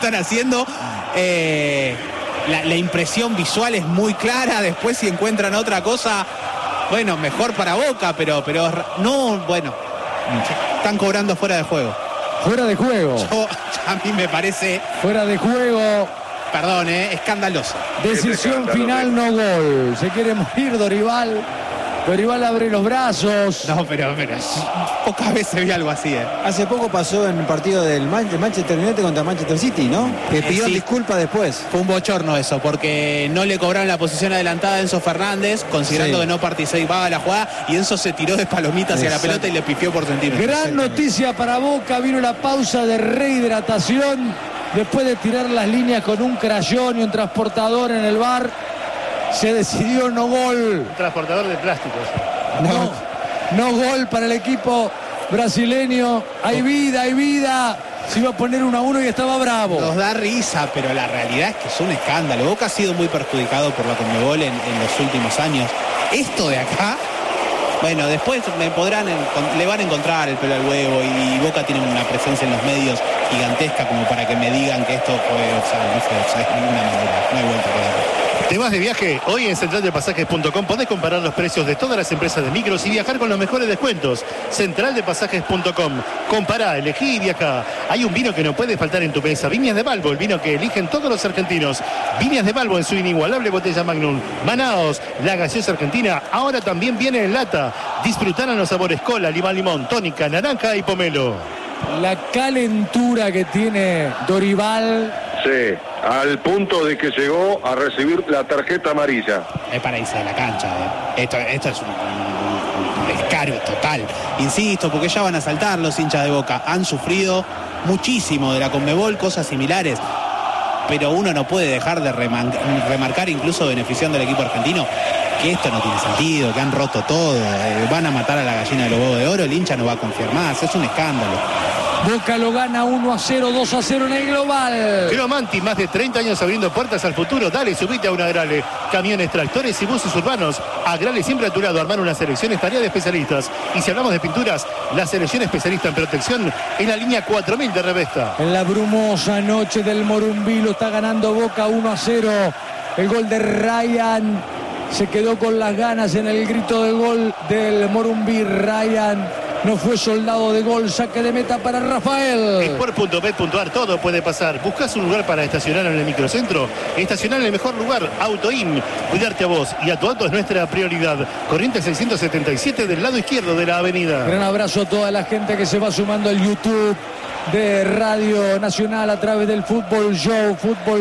están haciendo. La impresión visual es muy clara. Después si encuentran otra cosa, bueno, mejor para Boca, pero no, bueno, están cobrando fuera de juego. Fuera de juego. A mí me parece... Fuera de juego. Perdón, escandaloso. Decisión final, no gol. Se quiere morir Dorival. Dorival abre los brazos. No, pero pocas veces vi algo así. Hace poco pasó en el partido del Manchester United contra Manchester City, ¿no? Que pidió disculpas después. Fue un bochorno eso, porque no le cobraron la posición adelantada a Enzo Fernández, considerando que no participaba de la jugada, y Enzo se tiró de palomita hacia la pelota y le pifió por centímetros. Gran noticia para Boca. Vino la pausa de rehidratación después de tirar las líneas con un crayón y un transportador en el bar. Se decidió no gol. Un transportador de plásticos. No gol para el equipo brasileño. Hay vida. Se iba a poner 1-1 y estaba bravo. Nos da risa, pero la realidad es que es un escándalo. Boca ha sido muy perjudicado por la Conmebol en los últimos años. Esto de acá, bueno, después le van a encontrar el pelo al huevo, y Boca tiene una presencia en los medios gigantesca como para que me digan que esto fue offside. No fue offside de ninguna manera. No hay vuelta que darle. ¿Te vas de viaje? Hoy en centraldepasajes.com podés comparar los precios de todas las empresas de micros y viajar con los mejores descuentos. Centraldepasajes.com. Compará, elegí y viajá. Hay un vino que no puede faltar en tu mesa. Viñas de Balbo, el vino que eligen todos los argentinos. Viñas de Balbo en su inigualable botella Magnum. Manaos, la gaseosa argentina, ahora también viene en lata. Disfrutarán los sabores cola, limón, tónica, naranja y pomelo. La calentura que tiene Dorival. Sí, al punto de que llegó a recibir la tarjeta amarilla. Es para irse de la cancha. Esto es un descaro total. Insisto, porque ya van a saltar los hinchas de Boca. Han sufrido muchísimo de la Conmebol, cosas similares. Pero uno no puede dejar de remarcar, incluso beneficiando al equipo argentino, que esto no tiene sentido, que han roto todo. Van a matar a la gallina de los huevos de oro. El hincha no va a confiar más. Es un escándalo. Boca lo gana 1-0, 2-0 en el global. Cromanti, más de 30 años abriendo puertas al futuro. Dale, subite a un Agrale. Camiones, tractores y buses urbanos. Agrale siempre a tu lado. Armar una selección es tarea de especialistas. Y si hablamos de pinturas, la selección especialista en protección es la línea 4000 de Revesta. En la brumosa noche del Morumbí lo está ganando Boca 1-0. El gol de Ryan se quedó con las ganas en el grito de gol del Morumbí. Ryan no fue soldado de gol. Saque de meta para Rafael. Sport.bet.ar, todo puede pasar. ¿Buscas un lugar para estacionar en el microcentro? Estacionar en el mejor lugar, Autoin. Cuidarte a vos y a tu auto es nuestra prioridad. Corrientes 677 del lado izquierdo de la avenida. Gran abrazo a toda la gente que se va sumando al YouTube de Radio Nacional a través del Fútbol Show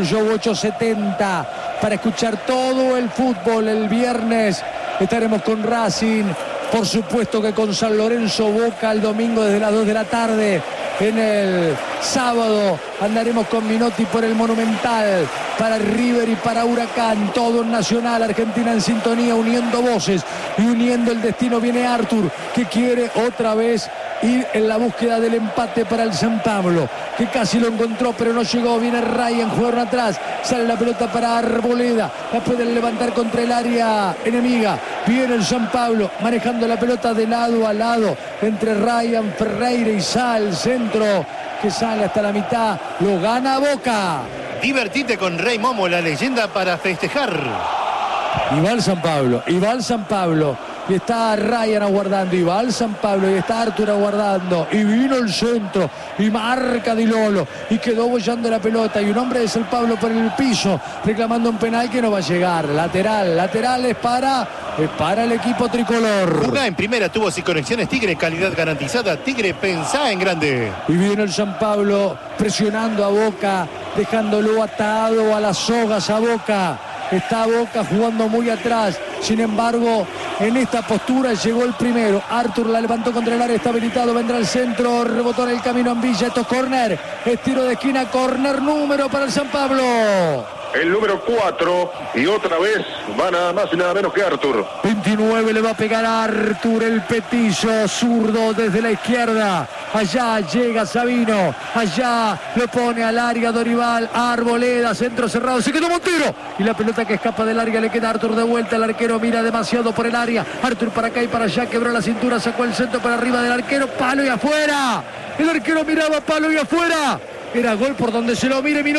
870, para escuchar todo el fútbol. El viernes estaremos con Racing, por supuesto que con San Lorenzo, Boca el domingo desde las 2 de la tarde. En el sábado andaremos con Minotti por el Monumental, para River y para Huracán, todo en Nacional. Argentina en sintonía, uniendo voces y uniendo el destino. Viene Artur, que quiere otra vez ir en la búsqueda del empate para el San Pablo, que casi lo encontró pero no llegó. Viene Ryan, jugaron atrás, sale la pelota para Arboleda, la pueden levantar contra el área enemiga. Viene el San Pablo manejando la pelota de lado a lado entre Ryan, Ferreira y Sal, centro que sale hasta la mitad. Lo gana Boca. Divertite con Rey Momo, la leyenda para festejar. Y va el San Pablo. Y está Ryan aguardando, y va al San Pablo, y está Artur aguardando, y vino el centro, y marca Di Lolo, y quedó bollando la pelota, y un hombre de San Pablo por el piso, reclamando un penal que no va a llegar. Lateral es para el equipo tricolor. Jugá en primera, tuvo sin conexiones Tigre, calidad garantizada. Tigre, pensá en grande. Y viene el San Pablo presionando a Boca, dejándolo atado a las sogas a Boca. Está Boca jugando muy atrás. Sin embargo, en esta postura llegó el primero. Artur la levantó contra el área, está habilitado, vendrá el centro, rebotó en el camino en Villa. Esto es córner, es tiro de esquina, córner número para el San Pablo. El número 4, y otra vez va nada más y nada menos que Artur. 29 le va a pegar a Artur, el petizo zurdo desde la izquierda. Allá llega Sabino, allá lo pone al área Dorival, Arboleda, centro cerrado, se quedó Montero. Y la pelota que escapa del área le queda a Artur de vuelta. El arquero mira demasiado por el área. Artur para acá y para allá, quebró la cintura, sacó el centro para arriba del arquero, palo y afuera. El arquero miraba, palo y afuera. Era gol por donde se lo mire.